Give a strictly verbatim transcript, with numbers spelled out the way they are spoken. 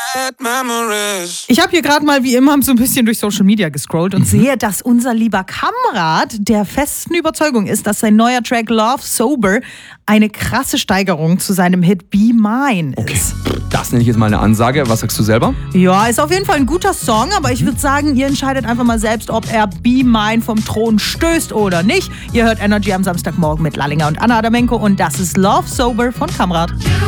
Ich habe hier gerade mal wie immer so ein bisschen durch Social Media gescrollt und mhm. sehe, dass unser lieber Kamrat der festen Überzeugung ist, dass sein neuer Track Love Sober eine krasse Steigerung zu seinem Hit Be Mine okay. ist. Das nenne ich jetzt mal eine Ansage. Was sagst du selber? Ja, ist auf jeden Fall ein guter Song, aber ich würde sagen, ihr entscheidet einfach mal selbst, ob er Be Mine vom Thron stößt oder nicht. Ihr hört Energy am Samstagmorgen mit Lallinger und Anna Adamenko und das ist Love Sober von Kamrat.